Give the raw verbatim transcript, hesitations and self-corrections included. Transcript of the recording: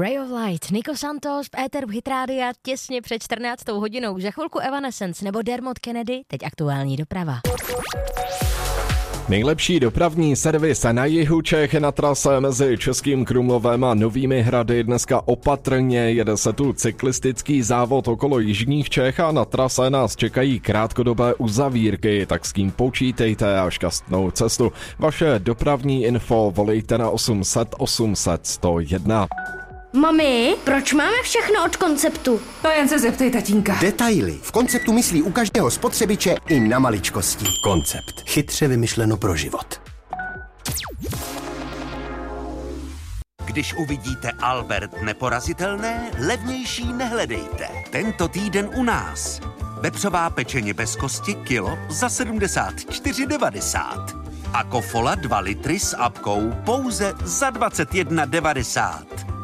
Ray of Light, Nico Santos, Éteru Hitrádia, těsně před čtrnáctou hodinou. Za chvilku Evanescence nebo Dermot Kennedy, teď aktuální doprava. Nejlepší dopravní servis na jihu Čech na trase mezi Českým Krumlovem a Novými Hrady dneska opatrně. Jede se tu cyklistický závod okolo jižních Čech a na trase nás čekají krátkodobé uzavírky, tak s tím počítejte a šťastnou cestu. Vaše dopravní info volejte na osm set osm set sto jedna. Mami, proč máme všechno od Konceptu? To jen se zeptej tatínka. Detaily. V Konceptu myslí u každého spotřebiče i na maličkosti. Koncept. Chytře vymyšleno pro život. Když uvidíte Albert Neporazitelné, levnější nehledejte. Tento týden u nás. Vepřová pečeně bez kosti kilo za sedmdesát čtyři devadesát. A Kofola dva litry s apkou pouze za dvacet jedna devadesát.